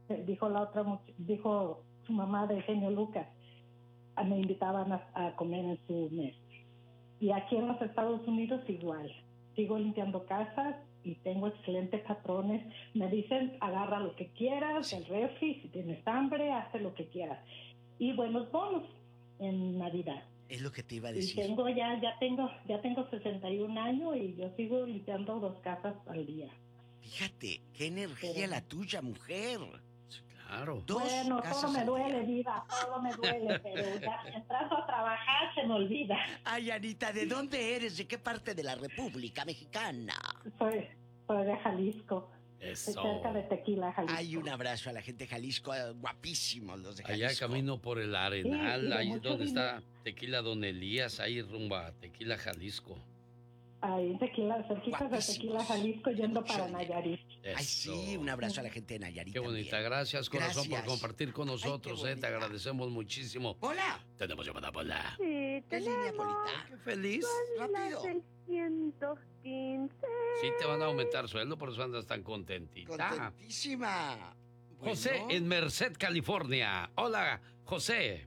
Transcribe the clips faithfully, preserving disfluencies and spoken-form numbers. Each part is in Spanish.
dijo la otra, dijo su mamá de Genio Lucas, me invitaban a, a comer en su mesa. Y aquí en los Estados Unidos igual, sigo limpiando casas y tengo excelentes patrones. Me dicen, agarra lo que quieras, sí. El refri, si tienes hambre, haz lo que quieras. Y buenos bonos en Navidad. Es lo que te iba a decir. Y tengo ya, ya tengo, ya tengo sesenta y un años y yo sigo limpiando dos casas al día. Fíjate, qué energía pero, la tuya, mujer. Sí, claro. Dos bueno, casas todo me duele, vida, todo me duele, pero ya entrando a trabajar se me olvida. Ay, Anita, ¿de dónde eres? ¿De qué parte de la República Mexicana? Soy, soy de Jalisco. Eso. Cerca de Tequila, Jalisco. Hay un abrazo a la gente de Jalisco, guapísimos los de Jalisco. Allá camino por el Arenal, sí, ahí donde vino. está Tequila Don Elías, ahí rumbo a Tequila, Jalisco. Ahí Tequila, cerquita de Tequila, Jalisco, yendo para Nayarit. Eso. Ay, sí, un abrazo a la gente de Nayarit. Qué bonita, también. Gracias, corazón, Gracias. por compartir con nosotros, Ay, eh, te agradecemos muchísimo. ¡Hola! Tenemos llamada, Pola. Sí, ¿Qué tenemos. línea, Polita? ¡Qué feliz! ¡Rápido! ciento quince. Sí te van a aumentar sueldo, por eso andas tan contentita. ¡Contentísima! Bueno. José, en Merced, California. Hola, José.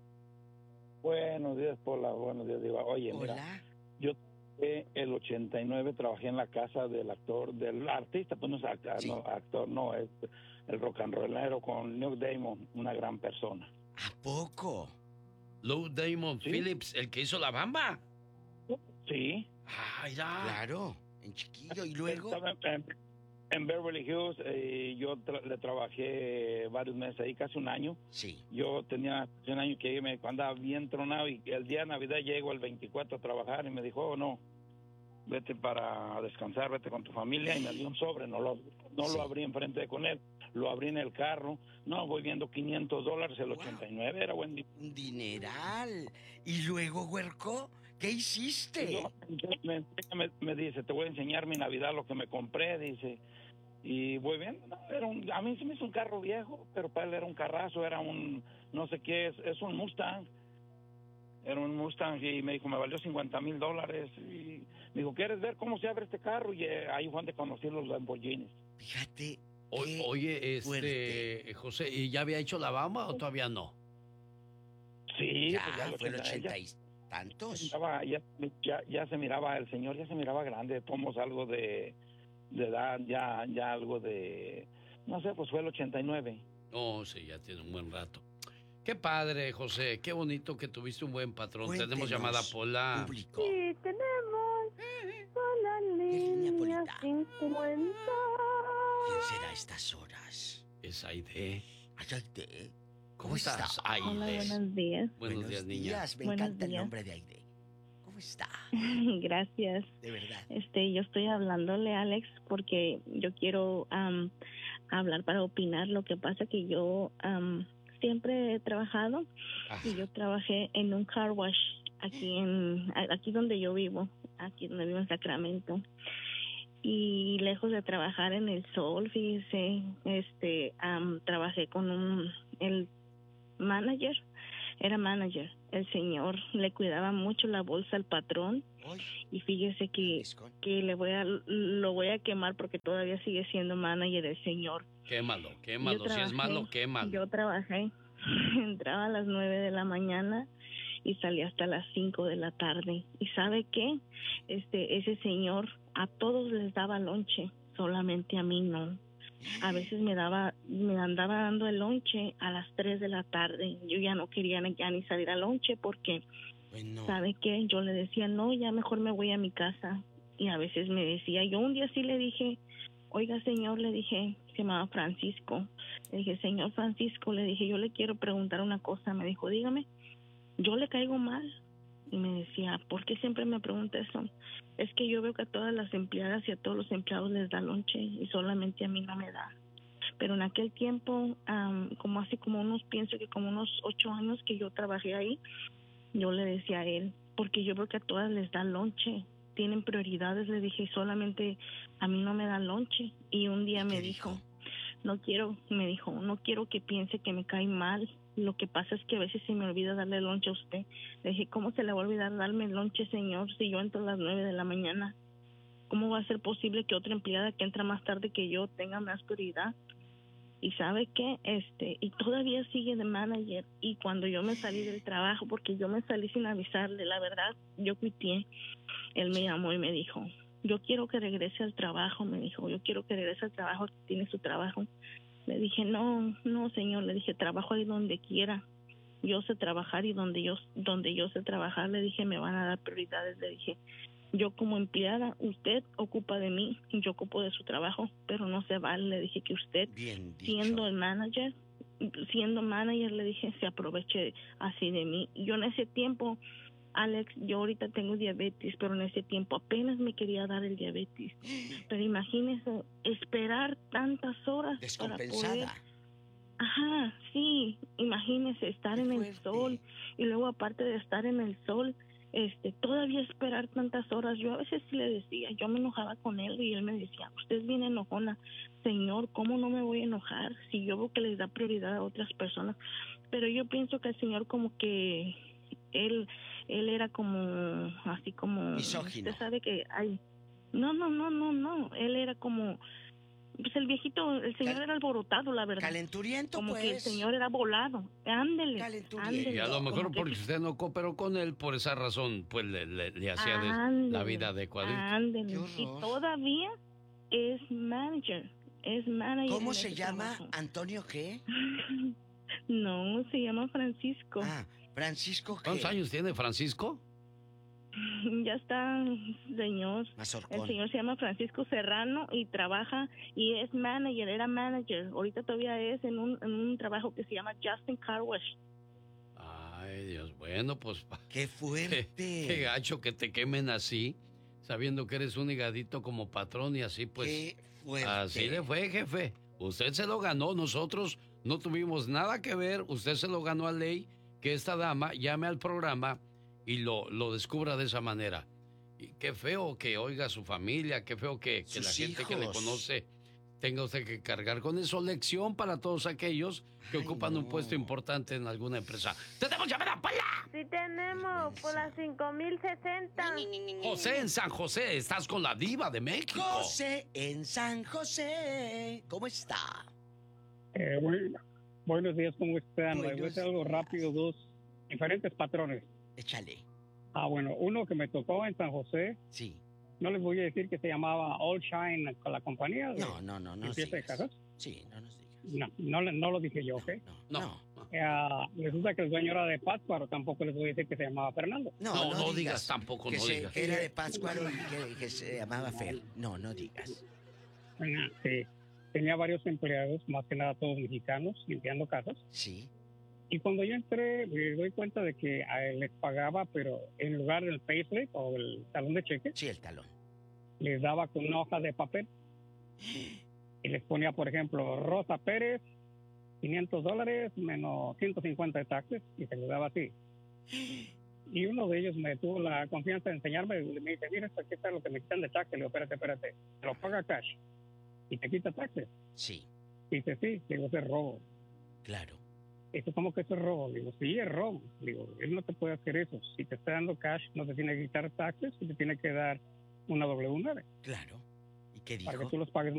Buenos días, Pola. Buenos días, Diva. Oye, Hola. mira, yo el ochenta y nueve trabajé en la casa del actor, del artista, pues no es actor, sí. no, actor, no, es el rock and rollero con Neil Diamond, una gran persona. ¿A poco? Lou Diamond ¿Sí? Phillips, el que hizo La Bamba. Sí. Ay, ya. Claro, en chiquillo. ¿Y luego? Estaba en, en Beverly Hills, eh, yo tra le trabajé varios meses ahí, casi un año. Sí. Yo tenía un año que me andaba bien tronado y el día de Navidad llego el veinticuatro a trabajar y me dijo, oh, no, vete para descansar, vete con tu familia. Y me dio un sobre, no lo, no sí. lo abrí enfrente con él, lo abrí en el carro. No, voy viendo quinientos dólares, el wow. ochenta y nueve, era buen dinero. Un dineral. ¿Y luego, huerco? ¿Qué hiciste? Yo, me, me, me dice, te voy a enseñar mi Navidad, lo que me compré, dice. Y voy viendo, no, era un, a mí se me hizo un carro viejo, pero para él era un carrazo, era un, no sé qué, es, es un Mustang. Era un Mustang y me dijo, me valió cincuenta mil dólares. Y me dijo, ¿quieres ver cómo se abre este carro? Y eh, ahí fue donde conocí los Lamborghinis. Fíjate. O, oye, este, fuerte. José, ¿y ya había hecho La Bamba o todavía no? Sí, ya, pues ya fue el ochenta y tantos. Ya, ya, ya, ya se miraba, el señor ya se miraba grande, tomos algo de, de edad, ya, ya algo de, no sé, pues fue el ochenta y nueve. Oh, sí, ya tiene un buen rato. Qué padre, José, qué bonito que tuviste un buen patrón. Cuéntenos, tenemos llamada Pola. Público. Sí, tenemos Pola línea cincuenta. ¿Quién será a estas horas? Es Aide. Ay, Aide. ¿Cómo, ¿Cómo estás, Aide? Hola, buenos días. Buenos, buenos días, niña. Días. Me buenos encanta días. el nombre de Aide. ¿Cómo está? Gracias. De verdad. Este, yo estoy hablándole, Alex, porque yo quiero um, hablar para opinar. Lo que pasa que yo um, siempre he trabajado Ajá. y yo trabajé en un car wash aquí en aquí donde yo vivo, aquí donde vivo en Sacramento. Y lejos de trabajar en el sol, fíjese, este, um, trabajé con un el manager. Era manager, el señor le cuidaba mucho la bolsa al patrón. Ay. Y fíjese que, que le voy a lo voy a quemar porque todavía sigue siendo manager el señor. Quémalo, quémalo, trabajé, si es malo, quémalo. Yo trabajé, entraba a las nueve de la mañana y salía hasta las cinco de la tarde. ¿Y sabe qué? Este, ese señor a todos les daba lonche, solamente a mí no. A veces me daba, me andaba dando el lonche a las tres de la tarde. Yo ya no quería ya ni salir al lonche porque, bueno. ¿sabe qué? Yo le decía, no, ya mejor me voy a mi casa. Y a veces me decía, yo un día sí le dije, oiga, señor, le dije, se llamaba Francisco. Le dije, señor Francisco, le dije, yo le quiero preguntar una cosa. Me dijo, dígame, yo le caigo mal. Y me decía, ¿por qué siempre me pregunta eso? Es que yo veo que a todas las empleadas y a todos los empleados les da lonche y solamente a mí no me da. Pero en aquel tiempo, um, como hace como unos, pienso que como unos ocho años que yo trabajé ahí, yo le decía a él, porque yo veo que a todas les da lonche, tienen prioridades, le dije, y solamente a mí no me da lonche. Y un día me dijo, dijo, no quiero, me dijo, no quiero que piense que me cae mal. Lo que pasa es que a veces se me olvida darle lonche a usted. Le dije, ¿cómo se le va a olvidar darme lonche, señor, si yo entro a las nueve de la mañana? ¿Cómo va a ser posible que otra empleada que entra más tarde que yo tenga más prioridad? Y sabe qué, este, y todavía sigue de manager. Y cuando yo me salí del trabajo, porque yo me salí sin avisarle, la verdad, yo quité, él me llamó y me dijo, yo quiero que regrese al trabajo, me dijo, yo quiero que regrese al trabajo, tiene su trabajo. Le dije, no, no, señor, le dije, trabajo ahí donde quiera. Yo sé trabajar y donde yo, donde yo sé trabajar, le dije, me van a dar prioridades. Le dije, yo como empleada, usted ocupa de mí, yo ocupo de su trabajo, pero no se vale. Le dije que usted, Bien dicho. siendo el manager, siendo manager, le dije, se aproveche así de mí. Yo en ese tiempo, Alex, yo ahorita tengo diabetes, pero en ese tiempo apenas me quería dar el diabetes. Pero imagínese, esperar tantas horas para poder... Descompensada. Ajá, sí, imagínese estar Qué en el fuerte. sol y luego aparte de estar en el sol, este, todavía esperar tantas horas. Yo a veces sí le decía, yo me enojaba con él y él me decía, usted es bien enojona. Señor, ¿cómo no me voy a enojar si yo veo que les da prioridad a otras personas? Pero yo pienso que el señor como que él él era como así como Misógino. usted sabe que hay no no no no no él era como pues el viejito, el señor Cal- era alborotado, la verdad. Calenturiento, Como pues. que el señor era volado. Ándele. Calenturiento. ándele. Y a lo Como mejor que- porque usted no cooperó con él, por esa razón, pues le, le- le hacía de- Ándele, la vida de cuadrito. ándele. Qué Y horror. todavía es manager. Es manager. ¿Cómo en se ese llama? trabajo. ¿Antonio qué? No, se llama Francisco. Ah, Francisco qué. ¿Cuántos años tiene Francisco? Ya está, señor. El Mazorcón. señor se llama Francisco Serrano y trabaja y es manager, era manager. Ahorita todavía es en un, en un trabajo que se llama Justin Car Wash. Ay, Dios, bueno, pues Qué qué, fuerte. qué gacho que te quemen así, sabiendo que eres un higadito como patrón y así, pues Qué fuerte. así le fue, jefe. Usted se lo ganó, nosotros no tuvimos nada que ver, usted se lo ganó a ley que esta dama llame al programa y lo, lo descubra de esa manera. Y qué feo que oiga a su familia, qué feo que, que la Sus gente que le hijos. conoce tenga usted que cargar con eso. Lección para todos aquellos que Ay, ocupan un no. puesto importante en alguna empresa. ¡Tenemos llamada, Paula! Sí tenemos, por las cinco mil sesenta. José en San José, estás con la diva de México. José en San José. ¿Cómo está? Eh, bueno, buenos días, ¿cómo están? Les voy a Buenos hacer algo días. rápido, dos diferentes patrones. Échale. Ah, bueno, uno que me tocó en San José, Sí. no les voy a decir que se llamaba All Shine con la compañía de No, no, no, no limpieza de sigas. casas. Sí, no nos digas. No, no, le- no lo dije yo, ¿ok? No, No, no. no, Eh, resulta que el dueño era de Pátzcuaro, tampoco les voy a decir que se llamaba Fernando. No, no, no no digas tampoco, que no se- digas. que era de Pátzcuaro y que, que se llamaba Fer. No, no digas. Ah, sí. Tenía varios empleados, más que nada todos mexicanos, limpiando casas. Sí. Y cuando yo entré, me doy cuenta de que a él les pagaba, pero en lugar del payslip o el talón de cheque, Sí, el talón. les daba con una hoja de papel y les ponía, por ejemplo, Rosa Pérez, quinientos dólares menos ciento cincuenta de taxes, y se les daba así. Y uno de ellos me tuvo la confianza de enseñarme, y me dice, mira, aquí está lo que me quitan de taxes. Le digo, espérate, espérate, te lo paga cash y te quita taxes. Sí, Y dice, sí, le digo, eso es robo. claro. Dice, ¿cómo que eso es robo? Le digo, sí, es robo. Le digo, él no te puede hacer eso. Si te está dando cash, no te tiene que quitar taxes y te tiene que dar una W nueve Claro. ¿Y qué para que dijo? tú los pagues